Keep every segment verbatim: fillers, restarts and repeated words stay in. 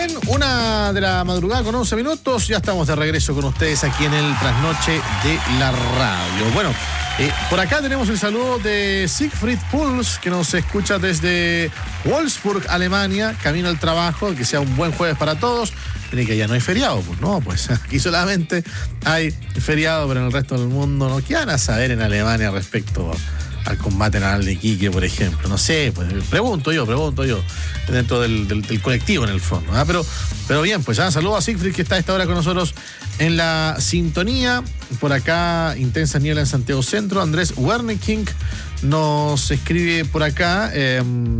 Bien, una de la madrugada con once minutos, ya estamos de regreso con ustedes aquí en el Trasnoche de la Radio. Bueno, eh, por acá tenemos el saludo de Siegfried Puls, que nos escucha desde Wolfsburg, Alemania, camino al trabajo, que sea un buen jueves para todos. Tiene que ya no hay feriado, pues no, pues aquí solamente hay feriado, pero en el resto del mundo no. ¿Qué van a saber en Alemania respecto al combate naval de Iquique, por ejemplo? No sé, pues pregunto yo, pregunto yo, dentro del, del, del colectivo en el fondo, ¿eh? pero, pero bien, pues ya, saludo a Siegfried, que está a esta hora con nosotros en la sintonía. Por acá, intensa niebla en Santiago Centro. Andrés Wernicking nos escribe por acá. Eh,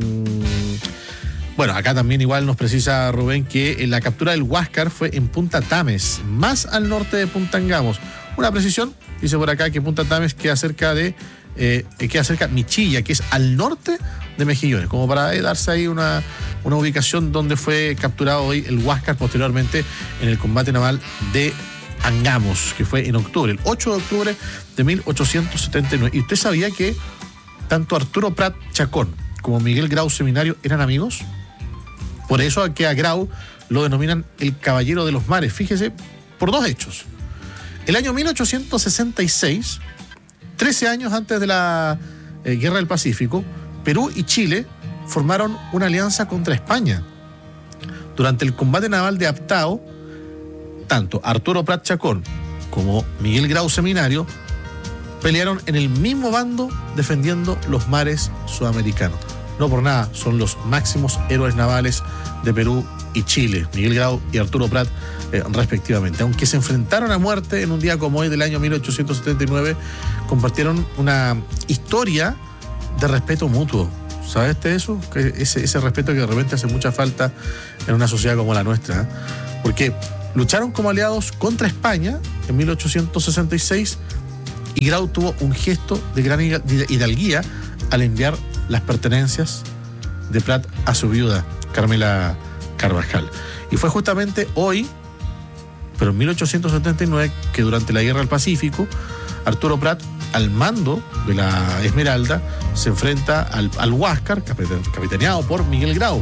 bueno, acá también igual nos precisa Rubén que la captura del Huáscar fue en Punta Tames, más al norte de Punta Angamos. Una precisión, dice por acá que Punta Tames queda cerca de Eh, queda cerca Michilla, que es al norte de Mejillones, como para eh, darse ahí una, una ubicación donde fue capturado hoy el Huáscar, posteriormente en el combate naval de Angamos, que fue en octubre, el ocho de octubre de mil ochocientos setenta y nueve. ¿Y usted sabía que tanto Arturo Prat Chacón como Miguel Grau Seminario eran amigos? Por eso a que a Grau lo denominan el Caballero de los Mares. Fíjese, por dos hechos. El año mil ochocientos sesenta y seis, trece años antes de la eh, Guerra del Pacífico, Perú y Chile formaron una alianza contra España. Durante el combate naval de Aptao, tanto Arturo Prat Chacón como Miguel Grau Seminario pelearon en el mismo bando defendiendo los mares sudamericanos. No por nada, son los máximos héroes navales de Perú y Chile, Miguel Grau y Arturo Prat, eh, respectivamente. Aunque se enfrentaron a muerte en un día como hoy del año mil ochocientos setenta y nueve, compartieron una historia de respeto mutuo. ¿Sabe usted eso? Que ese, ese respeto que de repente hace mucha falta en una sociedad como la nuestra, ¿eh? Porque lucharon como aliados contra España en mil ochocientos sesenta y seis y Grau tuvo un gesto de gran hidalguía al enviar las pertenencias de Prat a su viuda, Carmela Carvajal. Y fue justamente hoy, pero en mil ochocientos setenta y nueve, que durante la Guerra del Pacífico, Arturo Prat, al mando de la Esmeralda, se enfrenta al, al Huáscar, capitaneado por Miguel Grau.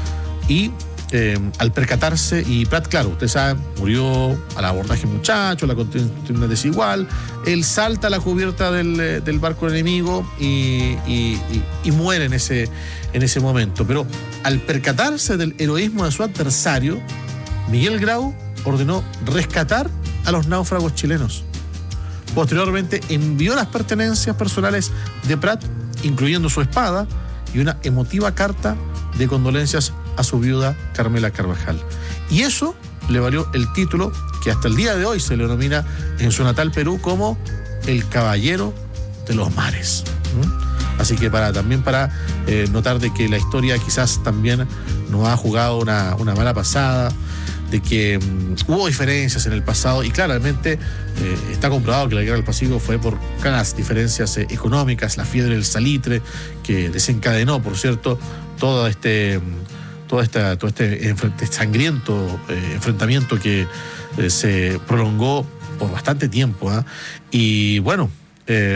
Y eh, al percatarse, y Prat, claro, usted sabe, murió al abordaje muchacho, la contienda desigual, él salta a la cubierta del, del barco enemigo y, y, y, y muere en ese, en ese momento. Pero al percatarse del heroísmo de su adversario, Miguel Grau ordenó rescatar a los náufragos chilenos. Posteriormente envió las pertenencias personales de Prat, incluyendo su espada y una emotiva carta de condolencias a su viuda Carmela Carvajal. Y eso le valió el título que hasta el día de hoy se le denomina en su natal Perú como el Caballero de los Mares. ¿Mm? Así que para también para eh, notar de que la historia quizás también nos ha jugado una, una mala pasada, de que um, hubo diferencias en el pasado y claramente eh, está comprobado que la Guerra del Pacífico fue por claras diferencias eh, económicas, la fiebre del salitre que desencadenó, por cierto, todo este todo este, todo este, este sangriento eh, enfrentamiento que eh, se prolongó por bastante tiempo, ¿eh? Y bueno, eh,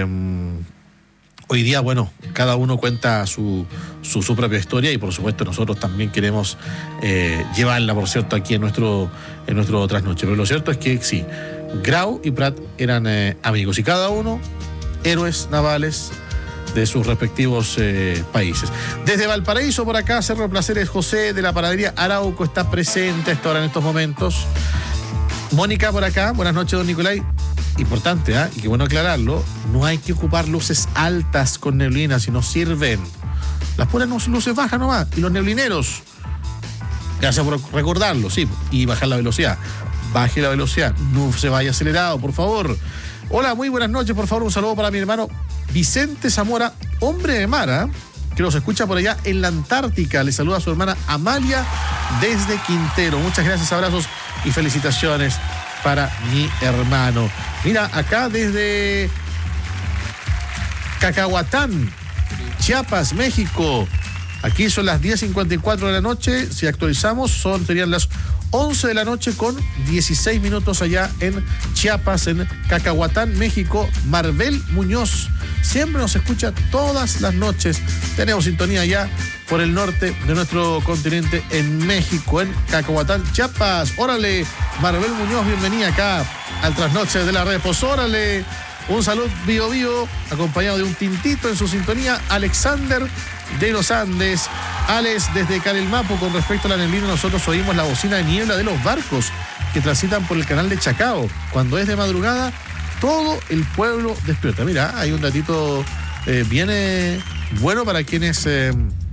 hoy día, bueno, cada uno cuenta su, su, su propia historia y por supuesto nosotros también queremos eh, llevarla, por cierto, aquí en nuestro, en nuestro Trasnoche. Pero lo cierto es que sí, Grau y Prat eran eh, amigos y cada uno héroes navales de sus respectivos eh, países. Desde Valparaíso, por acá, Cerro de Placeres, José de la panadería Arauco está presente a esta hora en estos momentos. Mónica por acá, buenas noches, don Nicolai. Importante, ¿eh? Y qué bueno aclararlo, no hay que ocupar luces altas con neblina, si no sirven. Las puras luces bajas nomás, y los neblineros, gracias por recordarlo, sí, y bajar la velocidad. Baje la velocidad, no se vaya acelerado, por favor. Hola, muy buenas noches, por favor, un saludo para mi hermano Vicente Zamora, hombre de mar, ¿eh? Que nos escucha por allá en la Antártica. Le saluda a su hermana Amalia desde Quintero. Muchas gracias, abrazos y felicitaciones para mi hermano. Mira, acá desde Cacahuatán, Chiapas, México, Aquí son las diez cincuenta y cuatro de la noche. Si actualizamos, son, serían las once de la noche con dieciséis minutos allá en Chiapas, en Cacahuatán, México. Marbel Muñoz siempre nos escucha todas las noches. Tenemos sintonía ya por el norte de nuestro continente, en México, en Cacahuatán, Chiapas. Órale, Marbel Muñoz, bienvenida acá al Trasnoche de la Red. Pues órale, un saludo Bio Bio, acompañado de un tintito en su sintonía. Alexander de los Andes. Alex, desde Carelmapo, con respecto a la neblina, nosotros oímos la bocina de niebla de los barcos que transitan por el canal de Chacao. Cuando es de madrugada, todo el pueblo despierta. Mira, hay un datito eh, bien eh, bueno para quienes eh,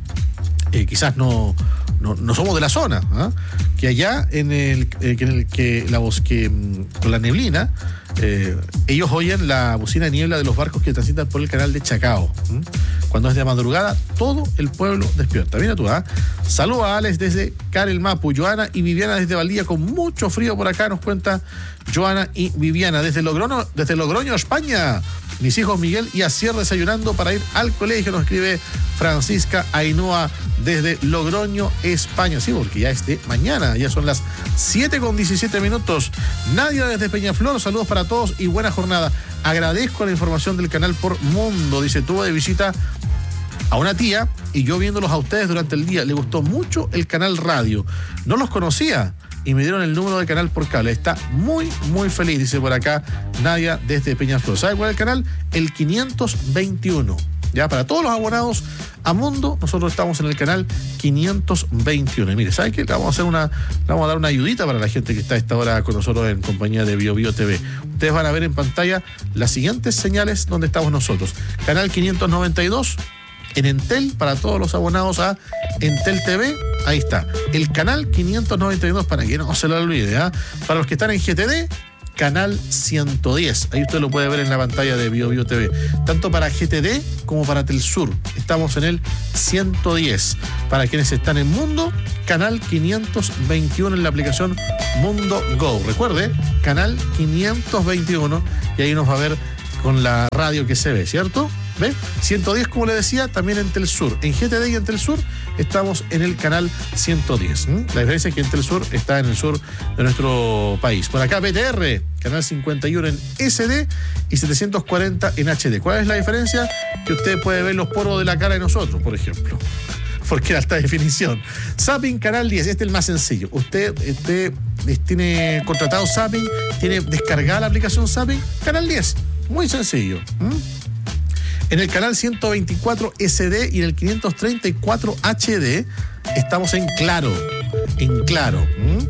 eh, quizás no, no, no somos de la zona, ¿eh? Que allá en el, eh, que en el que la voz que con la neblina, eh, ellos oyen la bocina de niebla de los barcos que transitan por el canal de Chacao. ¿eh? Cuando es de madrugada, todo el pueblo despierta. Mira tú, ¿ah? ¿eh? Saludos a Alex desde Carelmapu, Joana y Viviana desde Valdía, con mucho frío por acá, nos cuenta Joana y Viviana. Desde Logroño, desde Logroño, España. Mis hijos Miguel y Asier desayunando para ir al colegio, nos escribe Francisca Ainhoa desde Logroño, España. Sí, porque ya es de mañana, ya son las siete con diecisiete minutos. Nadia desde Peñaflor, saludos para todos y buena jornada. Agradezco la información del canal por Mundo. Dice, tuvo de visita a una tía y yo viéndolos a ustedes durante el día. Le gustó mucho el canal radio. No los conocía y me dieron el número del canal por cable. Está muy, muy feliz, dice por acá Nadia desde Peñaflor. ¿Sabe cuál es el canal? El quinientos veintiuno. Ya, para todos los abonados a Mundo, nosotros estamos en el canal quinientos veintiuno. Y mire, ¿sabe qué? Le vamos a hacer una, le vamos a dar una ayudita para la gente que está a esta hora con nosotros en compañía de Bio Bio T V. Ustedes van a ver en pantalla las siguientes señales donde estamos nosotros. Canal quinientos noventa y dos en Entel, para todos los abonados a Entel T V, ahí está. El canal quinientos noventa y dos, para que no se lo olvide, ¿eh? Para los que están en G T D, canal ciento diez. Ahí usted lo puede ver en la pantalla de Bio Bio T V. Tanto para G T D como para Telsur. Estamos en el ciento diez. Para quienes están en Mundo, canal quinientos veintiuno en la aplicación Mundo Go. Recuerde, canal quinientos veintiuno. Y ahí nos va a ver con la radio que se ve, ¿cierto? ¿Ve? ciento diez, como le decía, también en Telsur. En G T D y en Telsur estamos en el canal ciento diez. ¿Mm? La diferencia es que en Telsur está en el sur de nuestro país. Por acá B T R, canal cincuenta y uno en S D y setecientos cuarenta en H D. ¿Cuál es la diferencia? Que usted puede ver los poros de la cara de nosotros, por ejemplo. Porque era alta definición. Zapping, canal diez, este es el más sencillo. Usted, usted tiene contratado Zapping, tiene descargada la aplicación Zapping, canal diez. Muy sencillo. ¿Mm? En el canal ciento veinticuatro S D y en el quinientos treinta y cuatro H D estamos en Claro. En Claro. ¿Mm?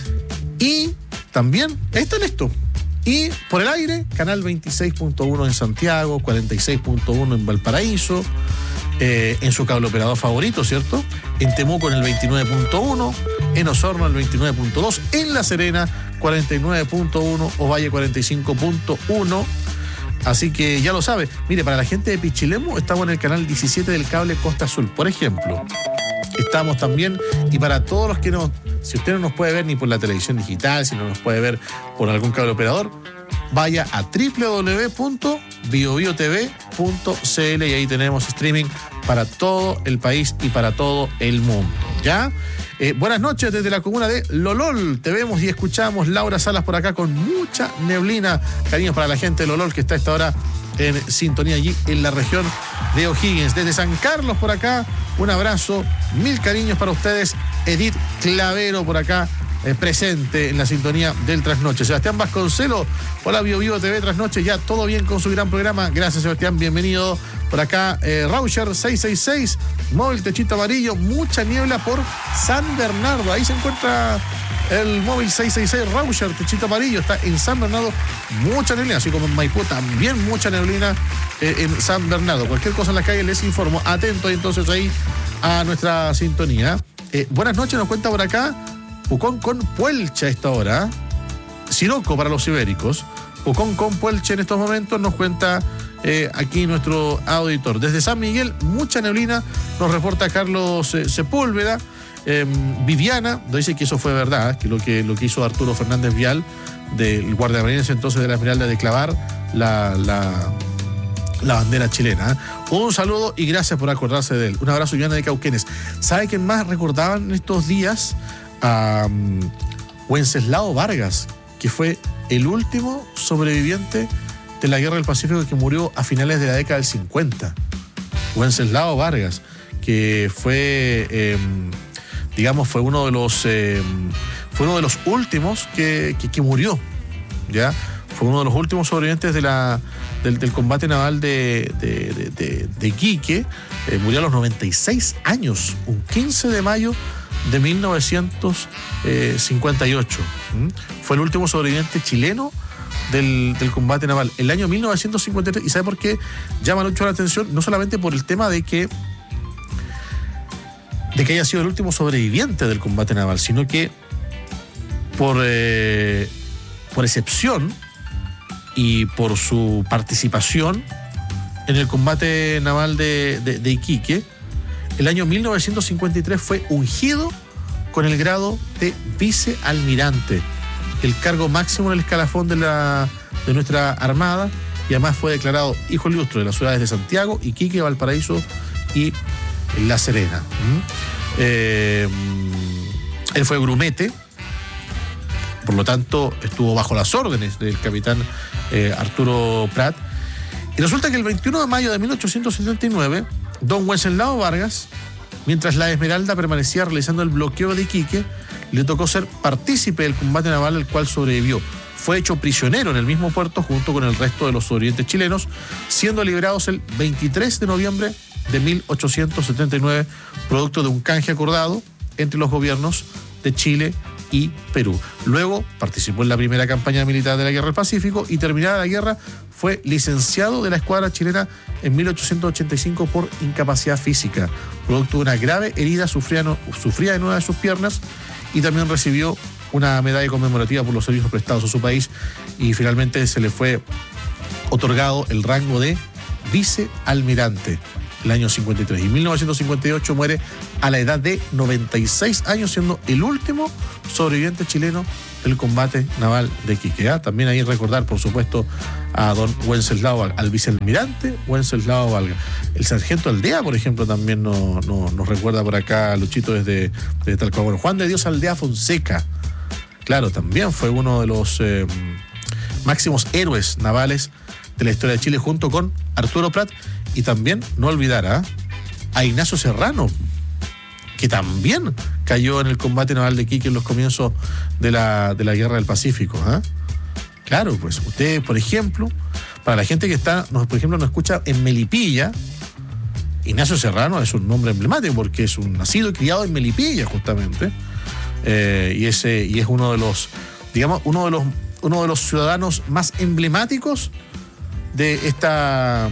Y también, ahí está esto. Y por el aire, canal veintiséis punto uno en Santiago, cuarenta y seis punto uno en Valparaíso, eh, en su cable operador favorito, ¿cierto? En Temuco en el veintinueve punto uno, en Osorno el veintinueve punto dos, en La Serena cuarenta y nueve punto uno, Ovalle cuarenta y cinco punto uno. Así que ya lo sabe. Mire, para la gente de Pichilemu estamos en el canal diecisiete del cable Costa Azul, por ejemplo. Estamos también, y para todos los que no, si usted no nos puede ver ni por la televisión digital, si no nos puede ver por algún cable operador, vaya a doble u doble u doble u punto bio bio t v punto c l y ahí tenemos streaming para todo el país y para todo el mundo. ¿Ya? Eh, buenas noches desde la comuna de Lolol. Te vemos y escuchamos. Laura Salas por acá con mucha neblina. Cariños para la gente de Lolol que está a esta hora en sintonía allí en la región de O'Higgins. Desde San Carlos por acá, un abrazo, mil cariños para ustedes. Edith Clavero por acá, eh, presente en la sintonía del Trasnoche. Sebastián Vasconcelo, hola Bio Bio T V Trasnoche, ya todo bien con su gran programa. Gracias Sebastián, bienvenido. Por acá, eh, Rauscher seiscientos sesenta y seis, móvil techito amarillo, mucha niebla por San Bernardo. Ahí se encuentra el móvil seiscientos sesenta y seis Rauscher techito amarillo, está en San Bernardo, mucha neblina, así como en Maipú también mucha neblina eh, en San Bernardo. Cualquier cosa en la calle les informo. Atentos entonces ahí a nuestra sintonía. Eh, buenas noches, nos cuenta por acá Pucón con Puelche a esta hora. Siroco para los ibéricos. Pucón con Puelche en estos momentos nos cuenta eh, aquí nuestro auditor. Desde San Miguel, mucha neblina, nos reporta Carlos eh, Sepúlveda. Eh, Viviana nos dice que eso fue verdad, que lo que, lo que hizo Arturo Fernández Vial, del guardiamarinense entonces de la Esmeralda, de clavar la, la, la bandera chilena. ¿eh? Un saludo y gracias por acordarse de él. Un abrazo, Joana de Cauquenes. ¿Sabe quién más recordaban en estos días? A um, Wenceslao Vargas, que fue el último sobreviviente de la Guerra del Pacífico que murió a finales de la década del cincuenta. Wenceslao Vargas, que fue, eh, digamos, fue uno de los, eh, fue uno de los últimos que, que, que murió, ¿ya? Fue uno de los últimos sobrevivientes de la, del, del combate naval de, de, de, de, de Iquique. Eh, murió a los noventa y seis años, un quince de mayo de mil novecientos cincuenta y ocho. ¿Mm? Fue el último sobreviviente chileno del, del combate naval. El año mil novecientos cincuenta y tres, ¿y sabe por qué llama mucho la atención? No solamente por el tema de que, de que haya sido el último sobreviviente del combate naval, sino que por, eh, por excepción y por su participación en el combate naval de, de, de Iquique, el año mil novecientos cincuenta y tres fue ungido con el grado de vicealmirante, el cargo máximo en el escalafón de, la, de nuestra Armada, y además fue declarado hijo ilustre de las ciudades de Santiago, Iquique, Valparaíso y La Serena. ¿Mm? Eh, él fue grumete, por lo tanto estuvo bajo las órdenes del capitán eh, Arturo Prat, y resulta que el veintiuno de mayo de mil ochocientos setenta y nueve, don Wenceslao Vargas, mientras la Esmeralda permanecía realizando el bloqueo de Iquique, le tocó ser partícipe del combate naval al cual sobrevivió. Fue hecho prisionero en el mismo puerto junto con el resto de los sobrevivientes chilenos, siendo liberados el veintitrés de noviembre de mil ochocientos setenta y nueve, producto de un canje acordado entre los gobiernos de Chile y Perú. Luego participó en la primera campaña militar de la Guerra del Pacífico y, terminada la guerra, fue licenciado de la escuadra chilena en mil ochocientos ochenta y cinco por incapacidad física, producto de una grave herida sufrida, no, sufrida en una de sus piernas, y también recibió una medalla conmemorativa por los servicios prestados a su país, y finalmente se le fue otorgado el rango de vicealmirante el año cincuenta y tres. Y en mil novecientos cincuenta y ocho muere a la edad de noventa y seis años, siendo el último sobreviviente chileno del combate naval de Iquique. ¿eh? También ahí recordar, por supuesto, a don Wenceslao, al vicealmirante Wenceslao Vargas. El sargento Aldea, por ejemplo, también nos no, no recuerda por acá, Luchito, desde, desde Talcahuano. Bueno, Juan de Dios Aldea Fonseca, claro, también fue uno de los eh, máximos héroes navales de la historia de Chile, junto con Arturo Prat. Y también no olvidar ¿eh? a Ignacio Serrano, que también cayó en el combate naval de Iquique en los comienzos de la, de la Guerra del Pacífico. ¿eh? Claro, pues usted, por ejemplo, para la gente que está, nos, por ejemplo, nos escucha en Melipilla, Ignacio Serrano es un nombre emblemático porque es un nacido y criado en Melipilla, justamente, eh, y, ese, y es uno de los, digamos, uno de los, uno de los ciudadanos más emblemáticos de esta,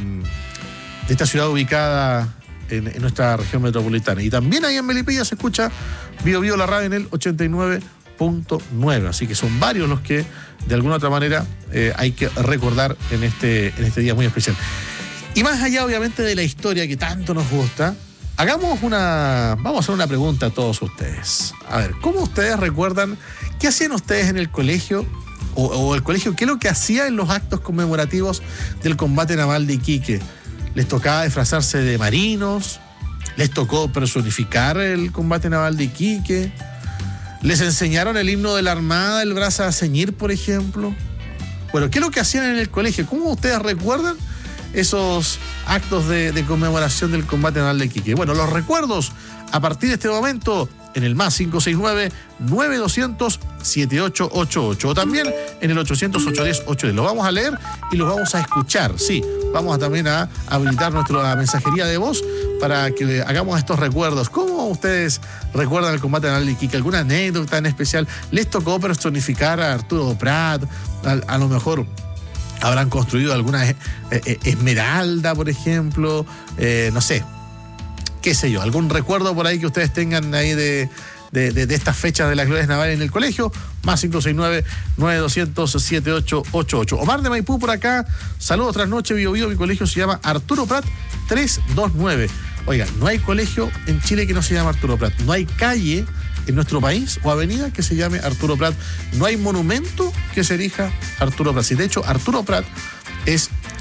de esta ciudad ubicada en, en nuestra región metropolitana. Y también ahí en Melipilla se escucha Bio Bio la radio en el ochenta y nueve punto nueve. Así que son varios los que de alguna u otra manera eh, hay que recordar en este, en este día muy especial. Y más allá, obviamente, de la historia que tanto nos gusta, hagamos una, vamos a hacer una pregunta a todos ustedes. A ver, ¿cómo ustedes recuerdan qué hacían ustedes en el colegio? O, o el colegio, ¿qué es lo que hacía en los actos conmemorativos del combate naval de Iquique? ¿Les tocaba disfrazarse de marinos? ¿Les tocó personificar el combate naval de Iquique? ¿Les enseñaron el himno de la Armada, el brazo a ceñir, por ejemplo? Bueno, ¿qué es lo que hacían en el colegio? ¿Cómo ustedes recuerdan esos actos de, de conmemoración del combate naval de Iquique? Bueno, los recuerdos a partir de este momento en el más cinco seis nueve, nueve dos cero cero, siete ocho ocho ocho, o también en el ochocientos, ochocientos diez, ochocientos diez. Los vamos a leer y los vamos a escuchar, sí. Vamos a también a habilitar nuestra mensajería de voz para que hagamos estos recuerdos. ¿Cómo ustedes recuerdan el combate naval de Iquique? ¿Alguna anécdota en especial? ¿Les tocó personificar a Arturo Prat? A, a lo mejor habrán construido alguna eh, eh, esmeralda, por ejemplo, eh, no sé, qué sé yo, algún recuerdo por ahí que ustedes tengan ahí de, de, de, de estas fechas de las glorias navales en el colegio. Más cinco seis nueve, nueve dos cero cero, siete ocho ocho ocho. Omar de Maipú por acá, saludos tras noche, Bio Bio, mi colegio se llama Arturo Prat trescientos veintinueve. Oiga, no hay colegio en Chile que no se llame Arturo Prat, no hay calle en nuestro país o avenida que se llame Arturo Prat, no hay monumento que se erija Arturo Prat. Sí, de hecho, Arturo Prat es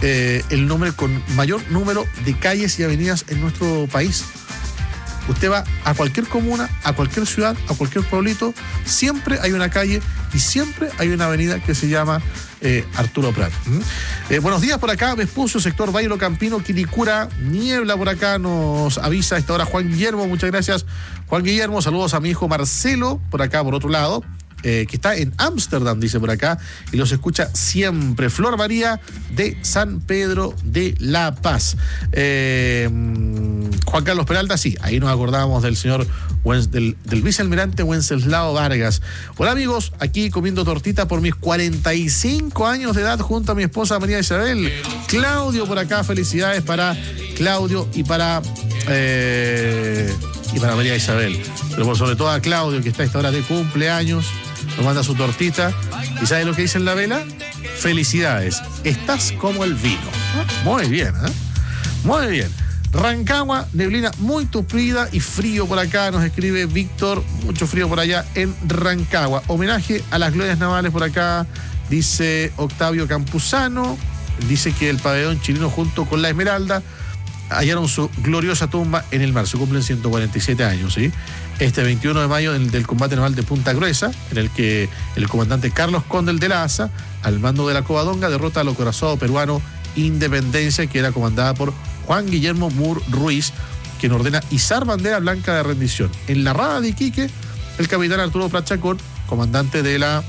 eh, el nombre con mayor número de calles y avenidas en nuestro país. Usted va a cualquier comuna, a cualquier ciudad, a cualquier pueblito, siempre hay una calle y siempre hay una avenida que se llama eh, Arturo Prat. ¿Mm? Eh, buenos días por acá, Vespucio, sector Bailo Campino, Quilicura, niebla por acá, nos avisa a esta hora Juan Guillermo, muchas gracias Juan Guillermo, saludos a mi hijo Marcelo, por acá por otro lado. Eh, que está en Ámsterdam, dice por acá, y los escucha siempre. Flor María de San Pedro de La Paz. Eh, Juan Carlos Peralta, sí, ahí nos acordábamos del señor, del, del vicealmirante Wenceslao Vargas. Hola amigos, aquí comiendo tortita por mis cuarenta y cinco años de edad junto a mi esposa María Isabel. Claudio por acá, felicidades para Claudio y para... Eh, y para María Isabel, pero por sobre todo a Claudio, que está a esta hora de cumpleaños, nos manda su tortita. ¿Y sabe lo que dice en la vela? Felicidades, estás como el vino. Muy bien, ¿eh? Muy bien. Rancagua, neblina muy tupida y frío por acá, nos escribe Víctor, mucho frío por allá en Rancagua. Homenaje a las glorias navales por acá, dice Octavio Campuzano, dice que el pabellón chileno junto con la Esmeralda hallaron su gloriosa tumba en el mar. Se cumplen ciento cuarenta y siete años, ¿sí? Este veintiuno de mayo del, del combate naval de Punta Gruesa, en el que el comandante Carlos Condel de la Asa, al mando de la Covadonga, derrota al acorazado peruano Independencia, que era comandada por Juan Guillermo Mur Ruiz, quien ordena izar bandera blanca de rendición. En la rada de Iquique, el capitán Arturo Prat Chacón, comandante de la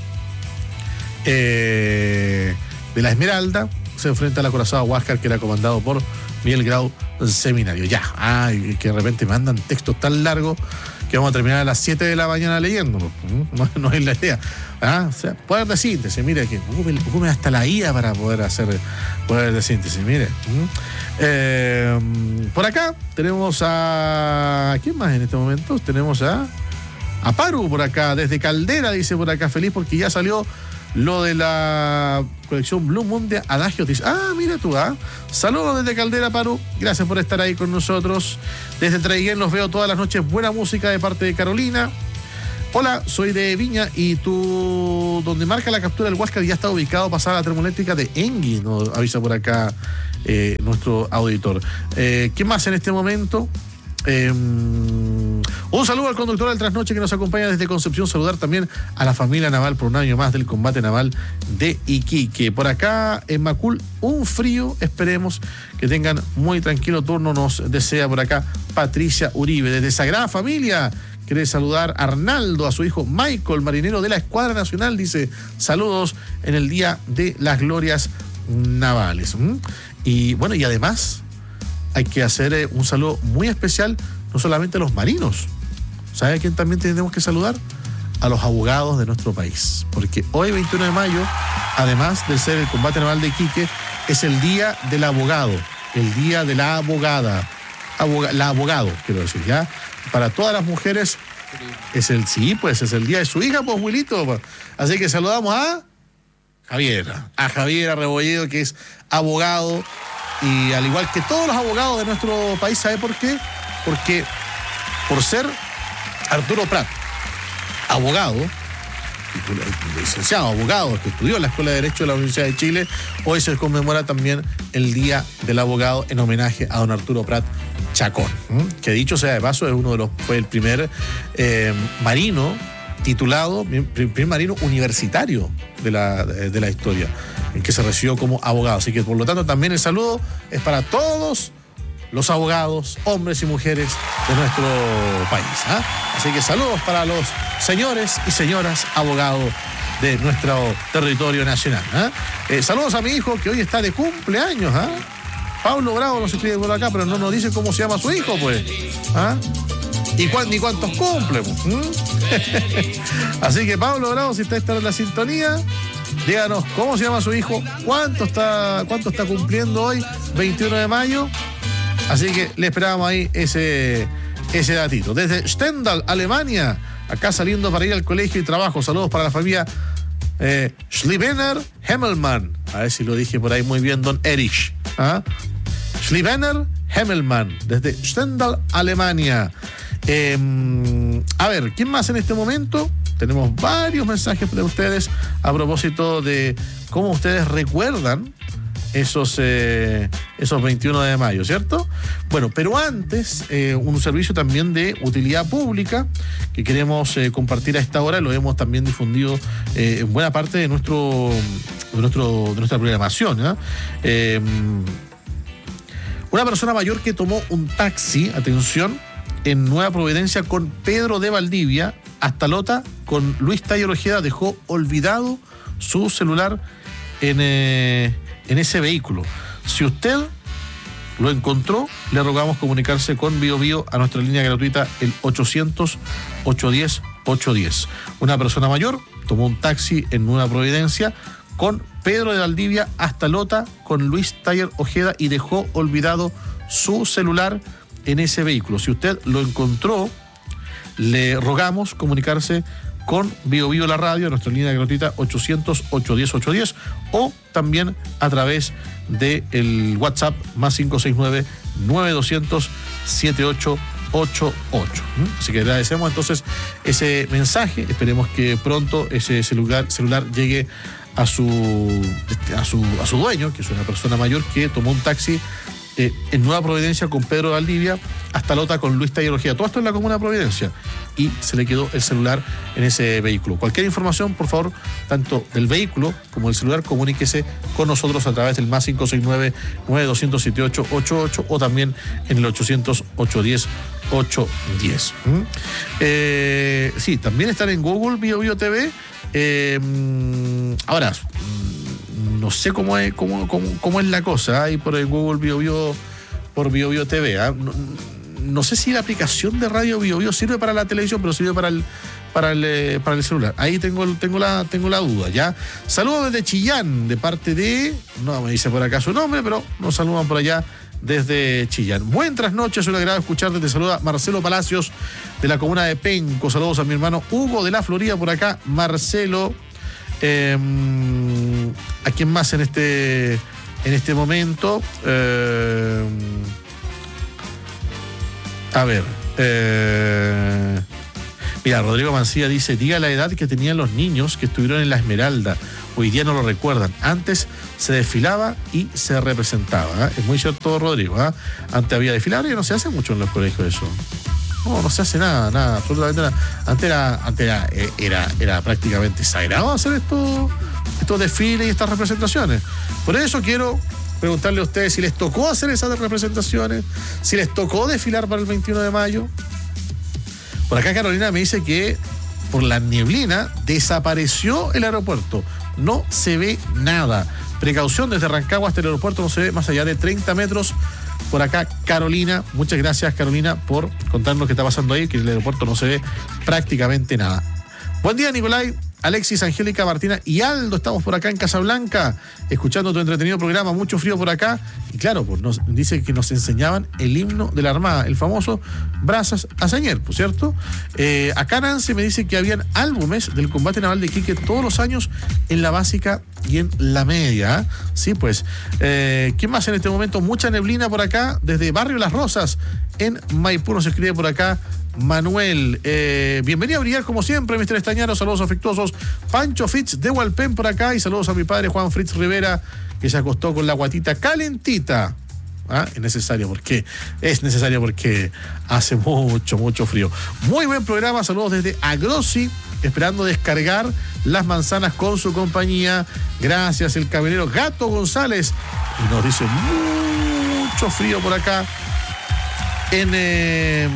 eh, de la Esmeralda, se enfrenta al acorazado Huáscar, que era comandado por Miguel Grau Seminario. Ya, ay, que de repente mandan textos tan largos que vamos a terminar a las siete de la mañana leyéndolo. No, no es la idea. ¿Ah? O sea, poder de síntesis, mire, que ocupen hasta la I A para poder hacer poder de síntesis, mire. Eh, por acá tenemos a... ¿Quién más en este momento? Tenemos a... A Paru por acá, desde Caldera, dice por acá, feliz porque ya salió lo de la colección Blue Monday Adagio. Dice, ah, mira tú, ¿ah? Saludos desde Caldera, Paru. Gracias por estar ahí con nosotros. Desde Traiguén los veo todas las noches. Buena música de parte de Carolina. Hola, soy de Viña y tú, donde marca la captura del Huáscar, ya está ubicado pasada la termoeléctrica de Engui, nos avisa por acá eh, nuestro auditor. Eh, ¿Qué más en este momento? Eh, un saludo al conductor del Trasnoche que nos acompaña desde Concepción. Saludar también a la familia naval por un año más del combate naval de Iquique. Por acá en Macul, un frío, esperemos que tengan muy tranquilo turno, nos desea por acá Patricia Uribe. Desde Sagrada Familia quiere saludar a Arnaldo, a su hijo Michael, marinero de la Escuadra Nacional, dice saludos en el Día de las Glorias Navales. ¿Mm? Y bueno, y además hay que hacer eh, un saludo muy especial, no solamente a los marinos. ¿Sabe a quién también tenemos que saludar? A los abogados de nuestro país. Porque hoy, veintiuno de mayo, además de ser el combate naval de Iquique, es el día del abogado, el día de la abogada, aboga, la abogado, quiero decir, ¿ya? Para todas las mujeres, es el, sí, pues es el día de su hija, pues, Wilito. Así que saludamos a Javiera, a Javiera Rebolledo, que es abogado. Y al igual que todos los abogados de nuestro país, ¿sabe por qué? Porque por ser Arturo Prat, abogado, licenciado, abogado, que estudió en la Escuela de Derecho de la Universidad de Chile, hoy se conmemora también el Día del Abogado en homenaje a don Arturo Prat Chacón, ¿m? Que dicho sea de paso, es uno de los, fue el primer eh, marino titulado, primer marino universitario de la, de, de la historia, en que se recibió como abogado. Así que por lo tanto también el saludo es para todos los abogados, hombres y mujeres de nuestro país. ¿eh? Así que saludos para los señores y señoras abogados de nuestro territorio nacional. ¿eh? Eh, saludos a mi hijo que hoy está de cumpleaños. ¿eh? Pablo Bravo nos escribe por acá, pero no nos dice cómo se llama su hijo, pues. ¿eh? ¿Y cuán, ni cuántos cumple? Así que Pablo Bravo, si está en la sintonía, díganos cómo se llama su hijo, cuánto está, cuánto está cumpliendo hoy, veintiuno de mayo. Así que le esperábamos ahí ese, ese datito. Desde Stendal, Alemania, acá saliendo para ir al colegio y trabajo. Saludos para la familia eh, Schliebener Hemmelmann. A ver si lo dije por ahí muy bien, don Erich. ¿Ah? Schliebener Hemmelmann, desde Stendal, Alemania. Eh, a ver, ¿quién más en este momento? Tenemos varios mensajes de ustedes a propósito de cómo ustedes recuerdan esos, eh, esos veintiuno de mayo, ¿cierto? Bueno, pero antes, eh, un servicio también de utilidad pública que queremos eh, compartir a esta hora, lo hemos también difundido eh, en buena parte de, nuestro, de, nuestro, de nuestra programación, ¿eh? Eh, una persona mayor que tomó un taxi, atención, en Nueva Providencia con Pedro de Valdivia, hasta Lota con Luis Taller Ojeda, dejó olvidado su celular en, eh, en ese vehículo. Si usted lo encontró, le rogamos comunicarse con Bio Bio a nuestra línea gratuita, el ochocientos, ochocientos diez, ochocientos diez. Una persona mayor tomó un taxi en Nueva Providencia con Pedro de Valdivia hasta Lota con Luis Taller Ojeda y dejó olvidado su celular en ese vehículo. Si usted lo encontró, le rogamos comunicarse con Bio Bio la radio, nuestra línea gratuita ochocientos, ochocientos diez, ochocientos diez, o también a través del WhatsApp más cinco seis nueve, nueve dos cero cero, siete ocho ocho ocho. Así que agradecemos entonces ese mensaje. Esperemos que pronto ese celular, celular llegue a su, a su, a su dueño, que es una persona mayor que tomó un taxi Eh, en Nueva Providencia con Pedro de Valdivia hasta Lota con Luis Taller Ojeda. Todo esto en la comuna de Providencia, y se le quedó el celular en ese vehículo. Cualquier información, por favor, tanto del vehículo como del celular, comuníquese con nosotros a través del más cinco seis nueve, nueve dos cero cero, siete ocho ocho ocho o también en el ochocientos, ochocientos diez, ochocientos diez. ¿Mm? Eh, sí, también están en Google Bio Bio T V. Eh, ahora, no sé cómo es, cómo, cómo, cómo es la cosa ahí por el Google Bio Bio, por Bio Bio T V. ¿eh? No, no sé si la aplicación de Radio Bio Bio sirve para la televisión, pero sirve para el, para el, eh, para el celular. Ahí tengo, tengo, la, tengo la duda, ¿ya? Saludos desde Chillán, de parte de... No me dice por acá su nombre, pero nos saludan por allá desde Chillán. Buenas noches, un agrado escucharte. Te saluda Marcelo Palacios, de la comuna de Penco. Saludos a mi hermano Hugo de la Florida por acá. Marcelo... Eh, ¿A quién más en este, en este momento? Eh, a ver. Eh, mira, Rodrigo Mancilla dice: diga la edad que tenían los niños que estuvieron en la Esmeralda. Hoy día no lo recuerdan. Antes se desfilaba y se representaba. ¿eh? Es muy cierto, Rodrigo. ¿eh? Antes había desfilado y no se hace mucho en los colegios eso. No, no se hace nada, nada, absolutamente nada. Antes era, antes era, era, era prácticamente sagrado hacer esto, estos desfiles y estas representaciones. Por eso quiero preguntarle a ustedes si les tocó hacer esas representaciones, si les tocó desfilar para el veintiuno de mayo. Por acá Carolina me dice que por la neblina desapareció el aeropuerto. No se ve nada. Precaución, desde Rancagua hasta el aeropuerto no se ve más allá de treinta metros. Por acá, Carolina, muchas gracias, Carolina, por contarnos qué está pasando ahí, que en el aeropuerto no se ve prácticamente nada. Buen día, Nicolai, Alexis, Angélica, Martina y Aldo. Estamos por acá en Casablanca, escuchando tu entretenido programa. Mucho frío por acá. Y claro, pues nos dice que nos enseñaban el himno de la Armada, el famoso Brazas a Señer, ¿por cierto? Eh, acá Nancy me dice que habían álbumes del combate naval de Iquique todos los años en la básica y en la media. ¿eh? Sí, pues. Eh, ¿Quién más en este momento? Mucha neblina por acá, desde Barrio Las Rosas, en Maipú. Nos escribe por acá Manuel. Eh, bienvenido a brillar como siempre, mister Estañaro. Saludos afectuosos. Pancho Fitz de Hualpén por acá, y saludos a mi padre Juan Fritz Rivera, que se acostó con la guatita calentita. ¿Ah? Es necesario porque es necesario porque hace mucho, mucho frío. Muy buen programa. Saludos desde Agrossi, esperando descargar las manzanas con su compañía. Gracias, el camionero Gato González. Y nos dice mucho frío por acá en, eh,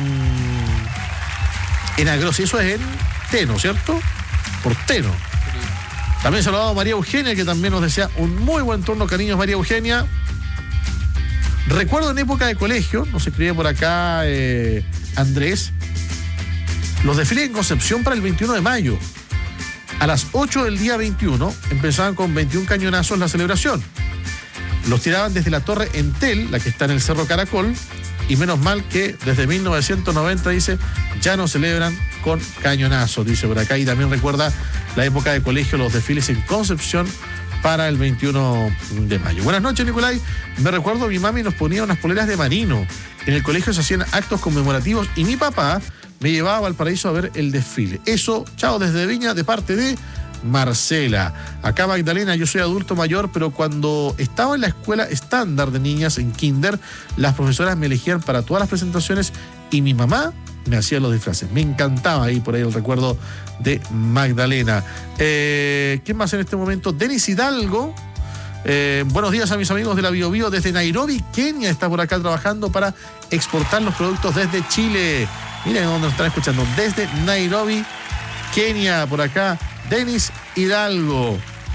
en Agrossi. Eso es en Teno, ¿cierto? Por Teno. También saludamos a María Eugenia, que también nos desea un muy buen turno. Cariños, María Eugenia. Recuerdo en época de colegio, nos escribe por acá eh, Andrés, los desfiles en Concepción para el veintiuno de mayo. A las ocho del día veintiuno empezaban con veintiún cañonazos la celebración. Los tiraban desde la Torre Entel, la que está en el Cerro Caracol, y menos mal que desde mil novecientos noventa, dice, ya no celebran con cañonazos, dice por acá. Y también recuerda la época de colegio, los desfiles en Concepción para el veintiuno de mayo. Buenas noches, Nicolai. Me recuerdo, mi mami nos ponía unas poleras de marino. En el colegio se hacían actos conmemorativos y mi papá me llevaba a Valparaíso a ver el desfile. Eso, chao desde Viña, de parte de Marcela. Acá Magdalena, yo soy adulto mayor, pero cuando estaba en la escuela estándar de niñas en kinder, las profesoras me elegían para todas las presentaciones y mi mamá me hacía los disfraces. Me encantaba ahí por ahí el recuerdo de Magdalena. Eh, ¿Quién más en este momento? Denis Hidalgo. Eh, buenos días a mis amigos de la Bio Bio desde Nairobi, Kenia. Está por acá trabajando para exportar los productos desde Chile. Miren dónde nos están escuchando. Desde Nairobi, Kenia. Por acá, Denis Hidalgo.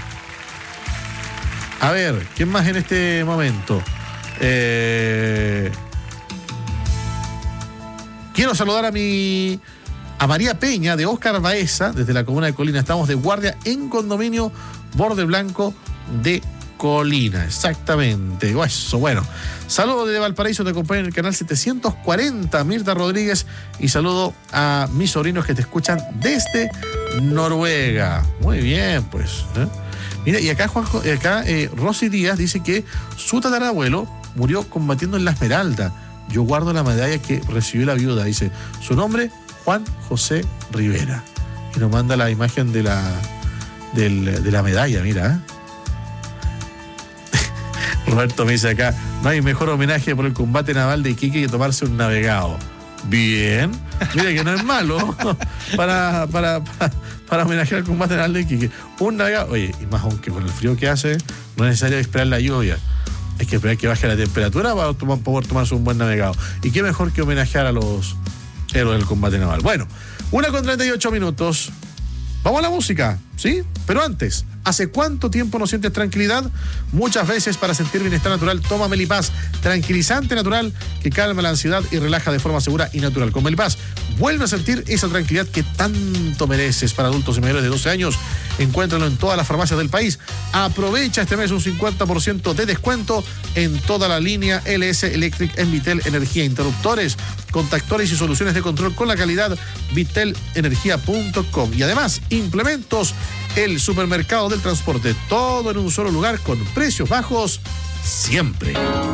A ver, ¿quién más en este momento? Eh... Quiero saludar a mi a María Peña de Óscar Baeza, desde la comuna de Colina. Estamos de guardia en condominio Borde Blanco de Colina. Exactamente. Eso, bueno. Saludo desde Valparaíso, te acompaño en el canal setecientos cuarenta, Mirta Rodríguez. Y saludo a mis sobrinos que te escuchan desde Noruega. Muy bien, pues. ¿eh? Mira, y acá, Juanjo, acá eh, Rosy Díaz dice que su tatarabuelo murió combatiendo en la Esmeralda. Yo guardo la medalla que recibió la viuda. Dice, su nombre, Juan José Rivera. Y nos manda la imagen de la, del, de la medalla, mira. Roberto me dice acá, no hay mejor homenaje por el combate naval de Iquique que tomarse un navegado. Bien. Mira que no es malo para, para, para, para homenajear el combate naval de Iquique. Un navegado. Oye, y más aunque con el frío que hace, no es necesario esperar la lluvia. Hay que esperar que baje la temperatura para tomar, poder tomarse un buen navegado. Y qué mejor que homenajear a los héroes del combate naval. Bueno, una con treinta y ocho minutos. Vamos a la música, ¿sí? Pero antes, ¿hace cuánto tiempo no sientes tranquilidad? Muchas veces para sentir bienestar natural, toma Melipaz, tranquilizante natural que calma la ansiedad y relaja de forma segura y natural. Con Melipaz, vuelve a sentir esa tranquilidad que tanto mereces. Para adultos y mayores de doce años, encuéntralo en todas las farmacias del país. Aprovecha este mes un cincuenta por ciento de descuento en toda la línea L S Electric en Vitel Energía. Interruptores, contactores y soluciones de control con la calidad vitel energía punto com. Y además, implementos, el supermercado del transporte. Todo en un solo lugar con precios bajos siempre.